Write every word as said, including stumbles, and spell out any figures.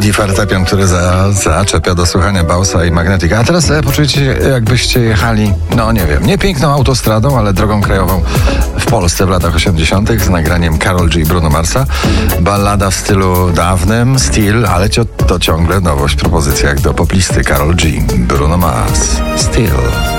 Taki fortepian, który za, zaczepia do słuchania Bausa i Magnetic. A teraz e, poczujcie się, jakbyście jechali, no nie wiem, nie piękną autostradą, ale drogą krajową w Polsce w latach osiemdziesiątych z nagraniem Karol G i Bruno Marsa. Ballada w stylu dawnym, styl, ale to, to ciągle nowość w propozycjach do poplisty Karol G, Bruno Mars, Still.